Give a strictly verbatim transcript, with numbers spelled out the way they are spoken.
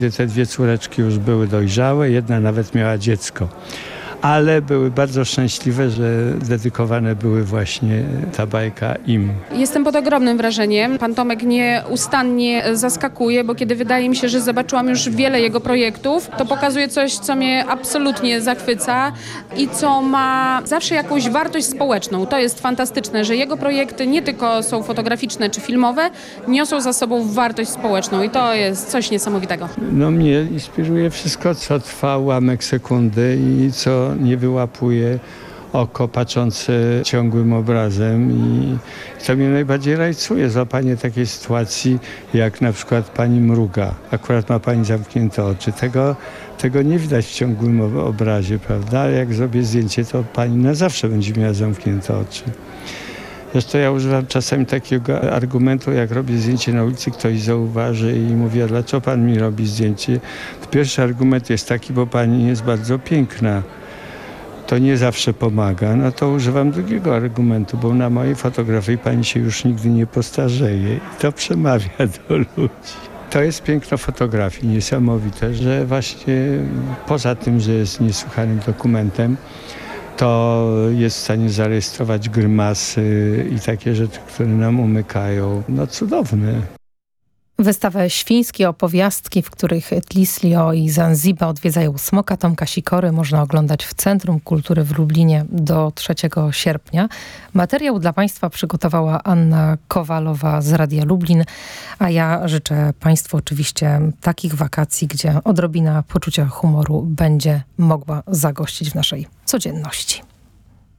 Te dwie córeczki już były dojrzałe, jedna nawet miała dziecko. Ale były bardzo szczęśliwe, że dedykowane były właśnie ta bajka im. Jestem pod ogromnym wrażeniem. Pan Tomek nieustannie zaskakuje, bo kiedy wydaje mi się, że zobaczyłam już wiele jego projektów, to pokazuje coś, co mnie absolutnie zachwyca i co ma zawsze jakąś wartość społeczną. To jest fantastyczne, że jego projekty nie tylko są fotograficzne czy filmowe, niosą za sobą wartość społeczną i to jest coś niesamowitego. No mnie inspiruje wszystko, co trwa ułamek sekundy i co nie wyłapuje oko patrzące ciągłym obrazem i to mnie najbardziej rajcuje, złapanie takiej sytuacji, jak na przykład pani mruga. Akurat ma pani zamknięte oczy. Tego, tego nie widać w ciągłym obrazie, prawda? Jak zrobię zdjęcie, to pani na zawsze będzie miała zamknięte oczy. Zresztą ja używam czasami takiego argumentu, jak robię zdjęcie na ulicy, ktoś zauważy i mówi, a dlaczego pan mi robi zdjęcie? Pierwszy argument jest taki, bo pani jest bardzo piękna. To nie zawsze pomaga, no to używam drugiego argumentu, bo na mojej fotografii pani się już nigdy nie postarzeje i to przemawia do ludzi. To jest piękno fotografii, niesamowite, że właśnie poza tym, że jest niesłychanym dokumentem, to jest w stanie zarejestrować grymasy i takie rzeczy, które nam umykają. No cudowne. Wystawę Świńskie opowiastki, w których Tlislio i Zanzibar odwiedzają Smoka Tomka Sikory, można oglądać w Centrum Kultury w Lublinie do trzeciego sierpnia. Materiał dla Państwa przygotowała Anna Kowalowa z Radia Lublin, a ja życzę Państwu oczywiście takich wakacji, gdzie odrobina poczucia humoru będzie mogła zagościć w naszej codzienności.